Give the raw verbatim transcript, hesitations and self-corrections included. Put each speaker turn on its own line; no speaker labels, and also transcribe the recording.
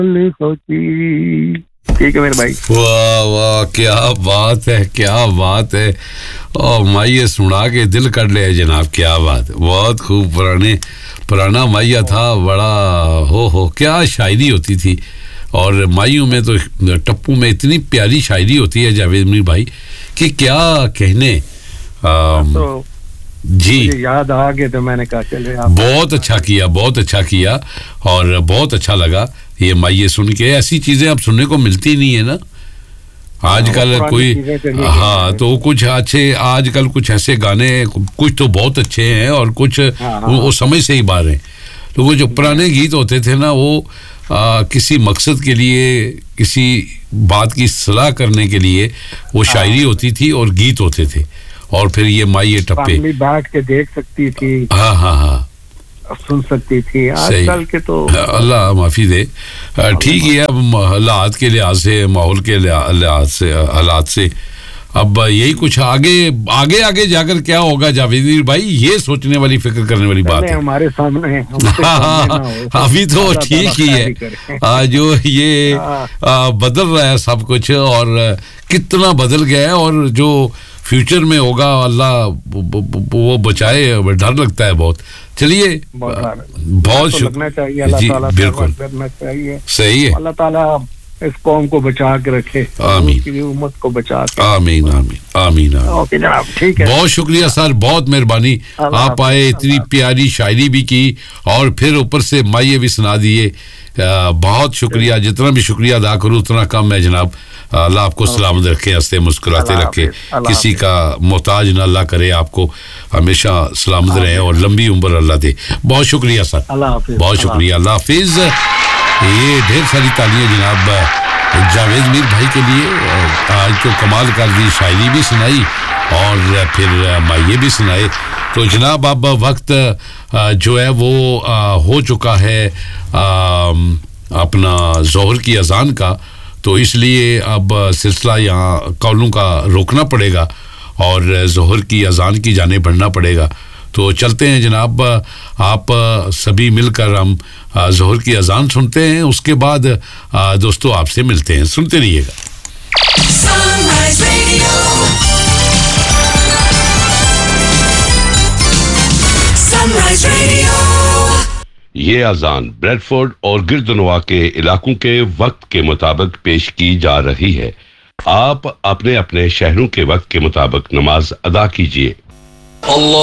सोची। ठीक है मेरे भाई।
वाह वाह, क्या बात है, क्या बात है। और माइये सुना के दिल कर ले जनाब, क्या बात है। बहुत खूब, पुराने पुराना माइया था बड़ा। हो हो क्या शायरी होती थी। और माइयों में तो, टप्पू में इतनी प्यारी शायरी होती है जावेद मीर भाई कि क्या कहने। आम,
तो
जी
याद आ गए तो मैंने कहा चले।
बहुत अच्छा किया, बहुत अच्छा किया और बहुत अच्छा लगा ये माइये सुन के। ऐसी चीजें अब सुनने को मिलती नहीं है ना आजकल कोई। हाँ, तो कुछ अच्छे आजकल कुछ ऐसे गाने, कुछ तो बहुत अच्छे हैं और कुछ वो, वो समझ से ही बाहर हैं। तो वो जो पुराने गीत होते थे ना, वो आ, किसी मकसद के लिए, किसी बात की सलाह करने के लिए वो शायरी होती थी और गीत होते थे। और फिर ये माइये टप्पे
बैठ के देख सकती थी।
हाँ हाँ हाँ,
सुन सकती थी। आजकल के तो
अल्लाह माफी दे। ठीक है, अब हालात के लिहाज से, माहौल के लिहाज से, हालात से अब यही कुछ आगे आगे आगे जाकर क्या होगा जावेद भाई, ये सोचने वाली, फिक्र करने वाली बात है।
हमारे सामने
हाँ, अभी तो ठीक ही है। आ, जो ये आ, बदल रहा है सब कुछ, और कितना बदल गया है, और जो फ्यूचर में होगा अल्लाह वो बचाए, डर लगता है बहुत। चलिए, बहुत शुक्रिया जी, बिल्कुल सही है।
अल्लाह ताला इस कौम को बचा के रखे, आमीन, उम्मत को बचा के,
आमीन आमीन आमीन।
ओके जनाब, ठीक है,
बहुत शुक्रिया सर, बहुत मेहरबानी। आप आए, इतनी प्यारी शायरी भी की और फिर ऊपर से माइये भी सुना दिए। बहुत शुक्रिया, जितना भी शुक्रिया अदा करूँ उतना कम है जनाब। अल्लाह आपको सलामत रखे, हंसते मुस्कुराते रखे, किसी का मोहताज ना अल्लाह करे, आपको हमेशा सलामत रहे और लंबी उम्र अल्लाह दे। बहुत शुक्रिया सर, बहुत शुक्रिया, अल्लाह हाफिज। ये ढेर सारी तालियां जनाब जावेद मीर भाई के लिए। आज तो कमाल कर दी, शायरी भी सुनाई और फिर माइये भी सुनाए। तो जनाब अब वक्त जो है वो हो चुका है अपना ज़ोहर की अजान का, तो इसलिए अब सिलसिला यहाँ कॉलों का रोकना पड़ेगा और ज़ोहर की अजान की जाने बढ़ना पड़ेगा। तो चलते हैं जनाब, आप सभी मिलकर हम ज़ोहर की अजान सुनते हैं, उसके बाद दोस्तों आपसे मिलते हैं। सुनते रहिएगा। Sunrise radio, sunrise radio. ये अजान ब्रेडफोर्ड और गिरदनवा के इलाकों के वक्त के मुताबिक पेश की जा रही है। आप अपने अपने शहरों के वक्त के मुताबिक नमाज अदा कीजिए। अल्लाह